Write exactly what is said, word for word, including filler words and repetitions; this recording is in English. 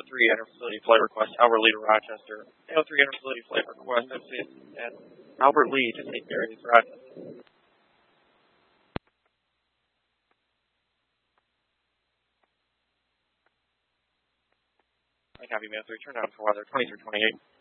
three interfacility flight request, Albert Lee to Rochester. A O three interfacility flight request, M C and Albert Lee to Saint Mary's, Rochester. I copy, man. three, turn down for weather, twenty-three twenty-eight.